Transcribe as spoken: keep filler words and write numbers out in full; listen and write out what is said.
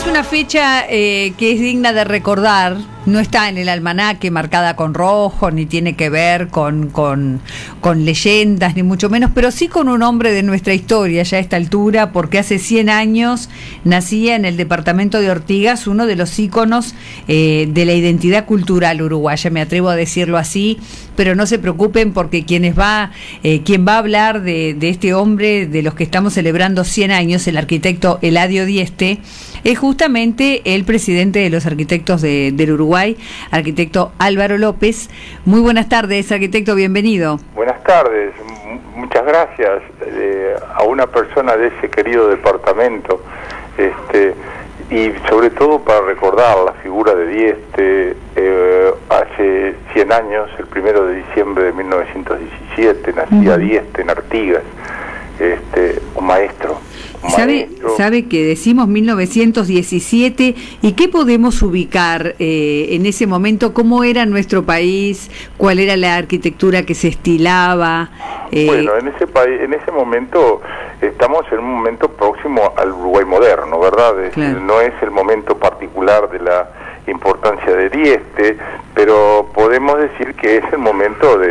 es una fecha eh, que es digna de recordar. No está en el almanaque marcada con rojo, ni tiene que ver con, con, con leyendas, ni mucho menos, pero sí con un hombre de nuestra historia ya a esta altura, porque hace cien años nacía en el departamento de Ortigas uno de los íconos eh, de la identidad cultural uruguaya, me atrevo a decirlo así, pero no se preocupen porque quienes va, eh, quien va a hablar de, de este hombre, de los que estamos celebrando cien años, el arquitecto Eladio Dieste, es justamente el presidente de los arquitectos de, del Uruguay, arquitecto Álvaro López. Muy buenas tardes, arquitecto, bienvenido. Buenas tardes, M- muchas gracias eh, a una persona de ese querido departamento, este, y sobre todo para recordar la figura de Dieste. eh, hace cien años, el primero de diciembre de mil novecientos diecisiete, nacía uh-huh. Dieste en Artigas, este, un maestro. ¿Sabe, sabe que decimos mil novecientos diecisiete y qué podemos ubicar eh, en ese momento? ¿Cómo era nuestro país? ¿Cuál era la arquitectura que se estilaba? Eh, bueno, en ese país, en ese momento estamos en un momento próximo al Uruguay moderno, ¿verdad? Es claro. decir, no es el momento particular de la importancia de Dieste, pero podemos decir que es el momento de